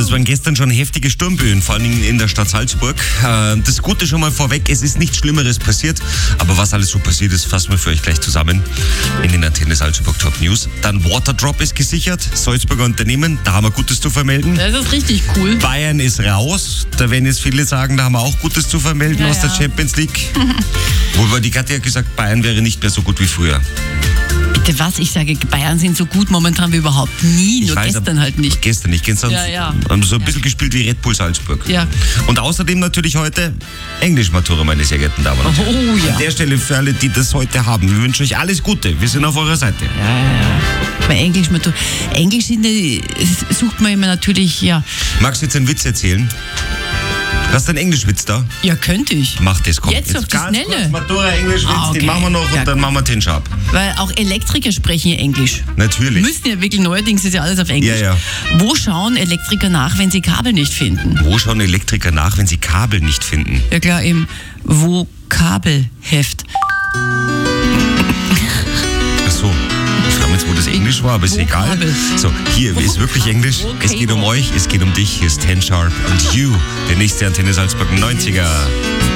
Es waren gestern schon heftige Sturmböen, vor allem in der Stadt Salzburg. Das Gute schon mal vorweg, es ist nichts Schlimmeres passiert, aber was alles so passiert ist, fassen wir für euch gleich zusammen in den Antenne Salzburg Top News. Dann Waterdrop ist gesichert, Salzburger Unternehmen, da haben wir Gutes zu vermelden. Das ist richtig cool. Bayern ist raus, da werden jetzt viele sagen, da haben wir auch Gutes zu vermelden aus der Champions League. Wobei die Katja hat gesagt, Bayern wäre nicht mehr so gut wie früher. Bitte was? Ich sage, Bayern sind so gut momentan wie überhaupt nie, nur gestern halt nicht. Gestern nicht. Gestern haben so ein bisschen gespielt wie Red Bull Salzburg. Ja. Und außerdem natürlich heute Englisch-Matura, meine sehr geehrten Damen und Herren. Oh ja. An der Stelle für alle, die das heute haben, wir wünschen euch alles Gute. Wir sind auf eurer Seite. Bei Englisch-Matura. Englisch sucht man immer natürlich, Magst du jetzt einen Witz erzählen? Hast du einen Englischwitz da? Ja, könnte ich. Mach das, komm. Jetzt auf die ganz Schnelle. Kurz Matura, Englischwitz, Okay. den machen wir noch und dann machen wir den Sharp. Weil auch Elektriker sprechen ja Englisch. Natürlich. Müssen ja wirklich, neuerdings ist ja alles auf Englisch. Ja. Wo schauen Elektriker nach, wenn sie Kabel nicht finden? Wo schauen Elektriker nach, wenn sie Kabel nicht finden? Ja klar, im Vokabelheft. Ach so. Ich frage mich jetzt, wo das Englisch war, aber ist egal. Vokabel. So, hier ist wirklich Englisch. Es geht um euch, es geht um dich. Hier ist 10 Sharp und You, der nächste Antenne Salzburg 90er.